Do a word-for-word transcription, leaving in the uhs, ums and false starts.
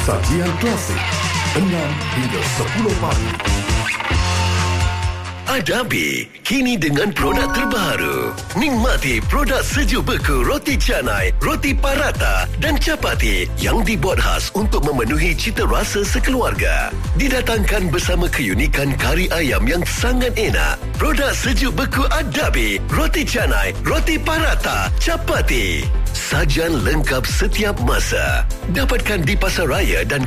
Sajian klasik enam hingga sepuluh pagi. Adabi, kini dengan produk terbaru. Nikmati produk sejuk beku roti canai, roti paratha dan capati yang dibuat khas untuk memenuhi cita rasa sekeluarga. Didatangkan bersama keunikan kari ayam yang sangat enak. Produk sejuk beku Adabi, roti canai, roti paratha, capati. Sajian lengkap setiap masa. Dapatkan di pasaraya dan